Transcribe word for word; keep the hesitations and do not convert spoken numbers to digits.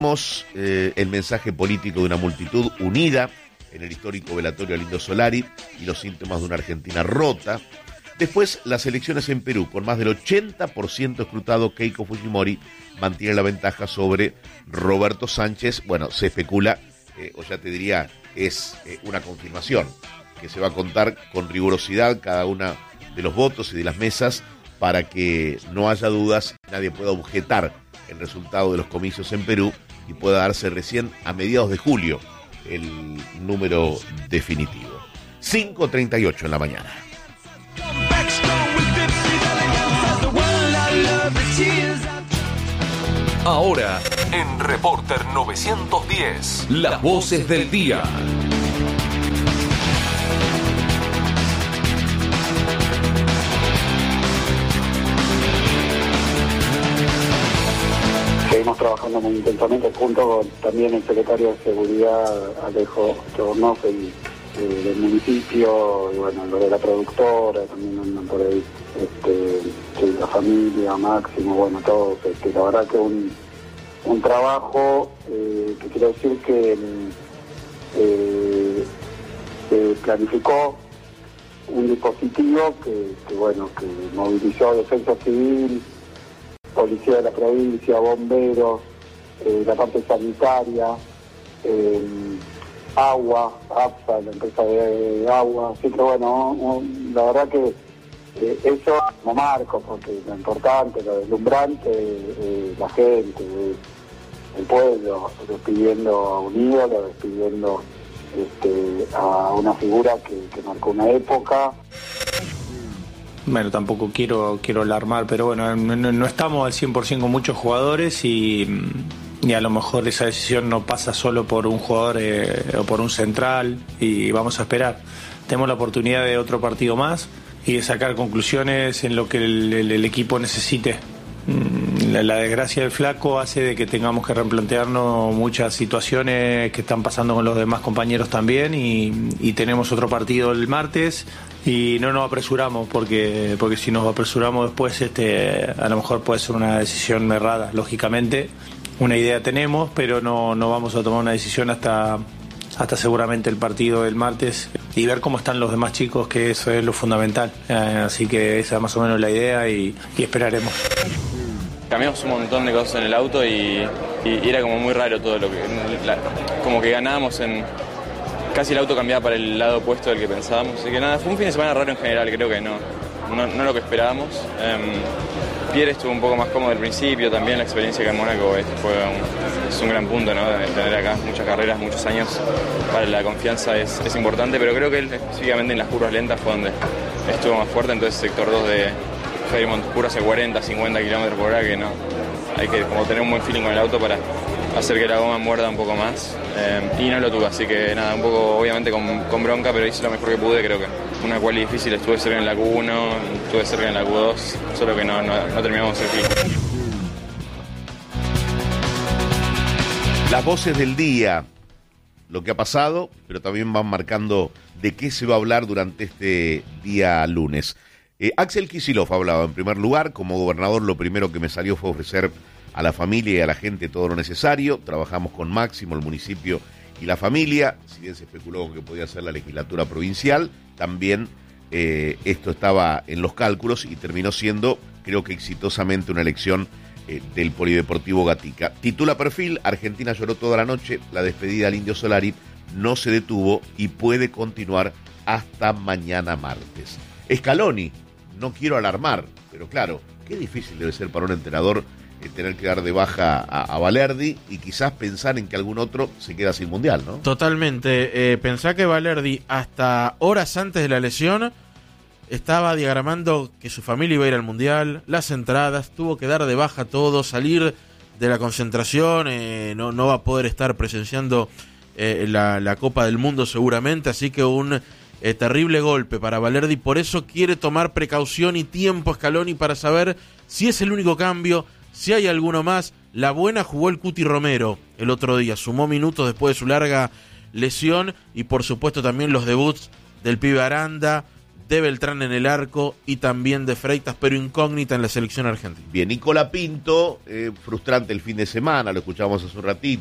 Eh, el mensaje político de una multitud unida en el histórico velatorio al Indio Solari y los síntomas de una Argentina rota. Después, las elecciones en Perú, con más del ochenta por ciento escrutado, Keiko Fujimori mantiene la ventaja sobre Roberto Sánchez. Bueno, se especula, eh, o ya te diría, es eh, una confirmación, que se va a contar con rigurosidad cada una de los votos y de las mesas para que no haya dudas, nadie pueda objetar el resultado de los comicios en Perú y pueda darse recién a mediados de julio el número definitivo. cinco treinta y ocho en la mañana. Ahora, en Reporter novecientos diez, las voces del día. Seguimos trabajando muy intensamente junto con también el secretario de Seguridad, Alejo Chornofe, eh, del municipio, y bueno, lo de la productora, también andan por ahí, este, sí, la familia, Máximo, bueno, todos, este, la verdad que un, un trabajo eh, que quiero decir que eh, se planificó un dispositivo que, que bueno, que movilizó Defensa Civil, Policía de la provincia, bomberos, eh, la parte sanitaria, eh, agua, APSA, la empresa de agua, así que bueno, un, la verdad que eh, eso como marco, porque lo importante, lo deslumbrante, eh, la gente, eh, el pueblo, despidiendo a un ídolo, despidiendo este, a una figura que, que marcó una época. Bueno, tampoco quiero quiero alarmar, pero bueno, no, no estamos al cien por ciento con muchos jugadores y, y a lo mejor esa decisión no pasa solo por un jugador eh, o por un central y vamos a esperar. Tenemos la oportunidad de otro partido más y de sacar conclusiones en lo que el, el, el equipo necesite. La, la desgracia del Flaco hace de que tengamos que replantearnos muchas situaciones que están pasando con los demás compañeros también y, y tenemos otro partido el martes y no nos apresuramos porque porque si nos apresuramos después este a lo mejor puede ser una decisión errada. Lógicamente una idea tenemos, pero no, no vamos a tomar una decisión hasta hasta seguramente el partido del martes y ver cómo están los demás chicos, que eso es lo fundamental. Eh, así que esa es más o menos la idea y, y esperaremos. Cambiamos un montón de cosas en el auto y, y, y era como muy raro todo lo que... La, como que ganábamos en... Casi el auto cambiaba para el lado opuesto del que pensábamos. Así que nada, fue un fin de semana raro en general, creo que no, no, no lo que esperábamos. Um, Pierre estuvo un poco más cómodo al principio, también la experiencia que en Mónaco este fue un, es un gran punto, ¿no? De tener acá muchas carreras, muchos años, para la confianza es, es importante, pero creo que él específicamente en las curvas lentas fue donde estuvo más fuerte, entonces sector dos de Fairmont Puro hace cuarenta, cincuenta kilómetros por hora, que no, hay que como tener un buen feeling con el auto para hacer que la goma muerda un poco más, eh, y no lo tuve, así que nada, un poco obviamente con, con bronca, pero hice lo mejor que pude. Creo que una quali difícil, estuve cerca en la Q uno, estuve cerca en la Q dos, solo que no, no, no terminamos el fin. Las voces del día, lo que ha pasado, pero también van marcando de qué se va a hablar durante este día lunes. Eh, Axel Kicillof hablaba en primer lugar. Como gobernador, lo primero que me salió fue ofrecer a la familia y a la gente todo lo necesario. Trabajamos con Máximo, el municipio y la familia. Si bien se especuló con que podía ser la legislatura provincial, también eh, esto estaba en los cálculos y terminó siendo, creo que exitosamente, una elección eh, del Polideportivo Gatica. Titula Perfil: Argentina lloró toda la noche, la despedida al Indio Solari no se detuvo y puede continuar hasta mañana martes. Scaloni: no quiero alarmar, pero claro, qué difícil debe ser para un entrenador eh, tener que dar de baja a, a Valerdi y quizás pensar en que algún otro se queda sin mundial, ¿no? Totalmente. Eh, pensá que Valerdi, hasta horas antes de la lesión, estaba diagramando que su familia iba a ir al mundial, las entradas, tuvo que dar de baja todo, salir de la concentración, eh, no, no va a poder estar presenciando eh, la, la Copa del Mundo seguramente, así que un Eh, terrible golpe para Valerdi. Por eso quiere tomar precaución y tiempo Scaloni para saber si es el único cambio, si hay alguno más. La buena jugó el Cuti Romero el otro día, sumó minutos después de su larga lesión, y por supuesto también los debuts del pibe Aranda, de Beltrán en el arco y también de Freitas, pero incógnita en la selección argentina. Bien, Nicola Pinto, eh, frustrante el fin de semana, lo escuchamos hace un ratito.